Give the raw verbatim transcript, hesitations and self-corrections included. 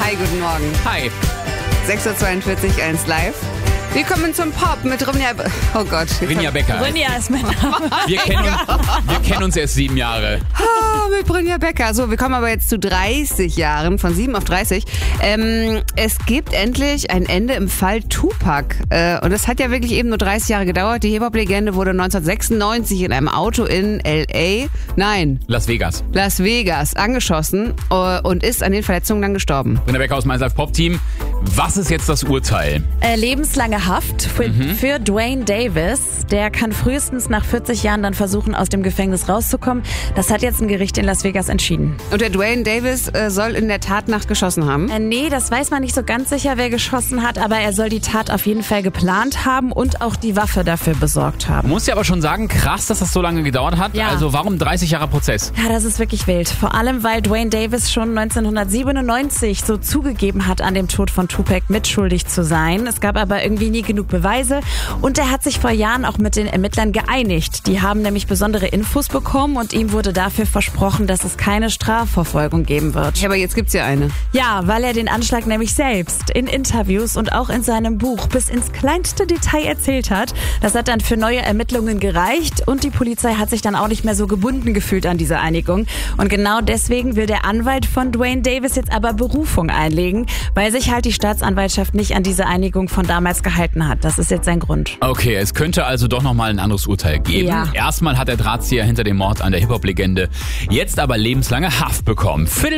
Hi, guten Morgen. Hi. sechs Uhr zweiundvierzig, eins live. Wir kommen zum Pop mit Rinja... Oh Gott. Rinja Becker. Rinja ist mein Name. Wir kennen, uns, wir kennen uns erst sieben Jahre. Oh, mit Rinja Becker. So, wir kommen aber jetzt zu dreißig Jahren, von sieben auf dreißig. Ähm, es gibt endlich ein Ende im Fall Tupac. Äh, und das hat ja wirklich eben nur dreißig Jahre gedauert. Die Hip-Hop-Legende wurde neunzehnhundertsechsundneunzig in einem Auto in L A, nein, Las Vegas. Las Vegas, angeschossen äh, und ist an den Verletzungen dann gestorben. Rinja Becker aus meinem Live Pop Team. Was ist jetzt das Urteil? Äh, lebenslange Haft für, mhm. für Dwayne Davis. Der kann frühestens nach vierzig Jahren dann versuchen, aus dem Gefängnis rauszukommen. Das hat jetzt ein Gericht in Las Vegas entschieden. Und der Dwayne Davis äh, soll in der Tatnacht geschossen haben? Äh, nee, das weiß man nicht so ganz sicher, wer geschossen hat, aber er soll die Tat auf jeden Fall geplant haben und auch die Waffe dafür besorgt haben. Muss ja aber schon sagen, krass, dass das so lange gedauert hat. Ja. Also warum dreißig Jahre Prozess? Ja, das ist wirklich wild. Vor allem, weil Dwayne Davis schon neunzehnhundertsiebenundneunzig so zugegeben hat, an dem Tod von Tupac mitschuldig zu sein. Es gab aber irgendwie nie genug Beweise und er hat sich vor Jahren auch mit den Ermittlern geeinigt. Die haben nämlich besondere Infos bekommen und ihm wurde dafür versprochen, dass es keine Strafverfolgung geben wird. Ja, aber jetzt gibt's ja eine. Ja, weil er den Anschlag nämlich selbst in Interviews und auch in seinem Buch bis ins kleinste Detail erzählt hat. Das hat dann für neue Ermittlungen gereicht und die Polizei hat sich dann auch nicht mehr so gebunden gefühlt an diese Einigung. Und genau deswegen will der Anwalt von Dwayne Davis jetzt aber Berufung einlegen, weil sich halt die Staatsanwaltschaft nicht an diese Einigung von damals gehalten hat. Das ist jetzt sein Grund. Okay, es könnte also doch nochmal ein anderes Urteil geben. Ja. Erstmal hat der Drahtzieher hinter dem Mord an der Hip-Hop-Legende jetzt aber lebenslange Haft bekommen. Viertel